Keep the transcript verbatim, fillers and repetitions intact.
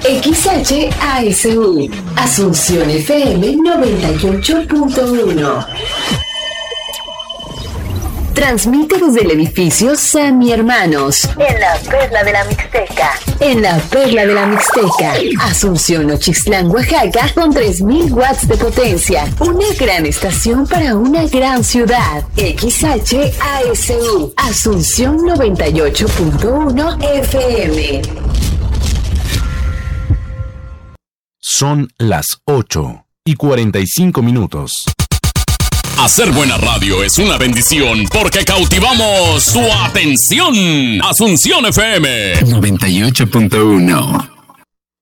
X H A S U, Asunción F M noventa y ocho punto uno. Transmite desde el edificio San Mi Hermanos, en la Perla de la Mixteca. En la Perla de la Mixteca, Asunción Ochislán, Oaxaca, con tres mil watts de potencia. Una gran estación para una gran ciudad. X H A S U, Asunción noventa y ocho punto uno F M. Son las ocho y cuarenta y cinco minutos. Hacer buena radio es una bendición porque cautivamos su atención. Asunción F M noventa y ocho punto uno.